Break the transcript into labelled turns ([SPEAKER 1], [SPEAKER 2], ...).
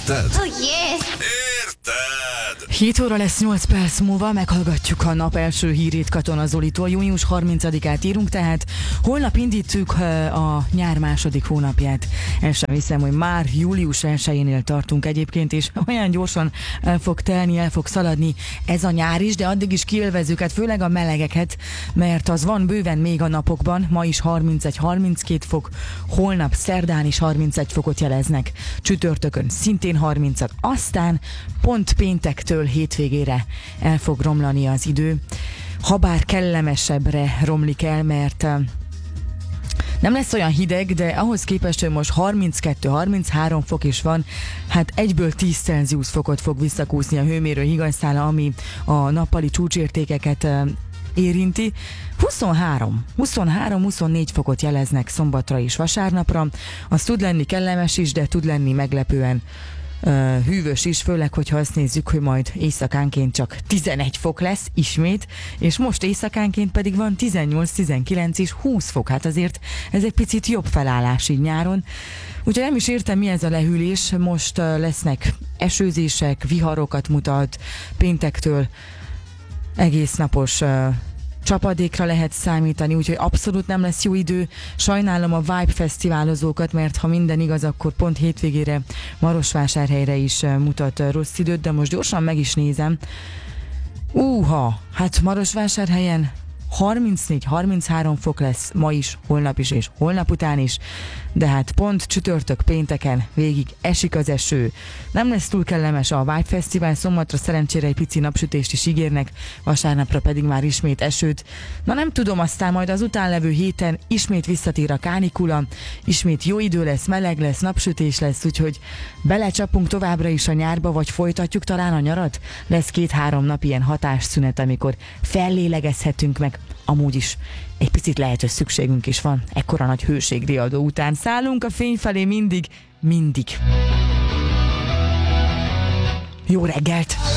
[SPEAKER 1] Érted?
[SPEAKER 2] Oh yeah!
[SPEAKER 1] Érted?
[SPEAKER 3] 7 óra lesz 8 perc múlva, meghallgatjuk a nap első hírét Katona Zolitól. Június 30-át írunk, tehát holnap indítjuk a nyár második hónapját. El sem hiszem, hogy már július 1-énél tartunk egyébként, és olyan gyorsan el fog telni, el fog szaladni ez a nyár is, de addig is kiélvezzük, hát főleg a melegeket, mert az van bőven még a napokban. Ma is 31-32 fok, holnap szerdán is 31 fokot jeleznek, csütörtökön szintén 30-at, aztán pont péntektől hétvégére el fog romlani az idő. Habár kellemesebbre romlik el, mert nem lesz olyan hideg, de ahhoz képest, hogy most 32-33 fok is van, hát egyből 10 Celsius fokot fog visszakúszni a hőmérő higanyszála, ami a nappali csúcsértékeket érinti. 23-24 fokot jeleznek szombatra és vasárnapra. Az tud lenni kellemes is, de tud lenni meglepően hűvös is, főleg, hogyha azt nézzük, hogy majd éjszakánként csak 11 fok lesz ismét, és most éjszakánként pedig van 18-19 és 20 fok. Hát azért ez egy picit jobb felállás így nyáron. Úgyhogy nem is értem, mi ez a lehűlés. Most lesznek esőzések, viharokat mutat, péntektől egész napos csapadékra lehet számítani, úgyhogy abszolút nem lesz jó idő. Sajnálom a Vibe fesztiválozókat, mert ha minden igaz, akkor pont hétvégére Marosvásárhelyre is mutat rossz időt, de most gyorsan meg is nézem. Hát Marosvásárhelyen 34-33 fok lesz ma is, holnap is és holnap után is, de hát pont csütörtök pénteken végig esik az eső. Nem lesz túl kellemes a Vibe Fesztivál, szombatra szerencsére egy pici napsütést is ígérnek, vasárnapra pedig már ismét esőt. Na nem tudom, aztán majd az utánlevő héten ismét visszatér a kánikula, ismét jó idő lesz, meleg lesz, napsütés lesz, úgyhogy belecsapunk továbbra is a nyárba, vagy folytatjuk talán a nyarat? Lesz 2-3 nap ilyen hatásszünet, amikor fellélegezhetünk meg. Amúgy is egy picit lehet, hogy szükségünk is van ekkora nagy hőségriadó után. Szállunk a fény felé mindig. Jó reggelt!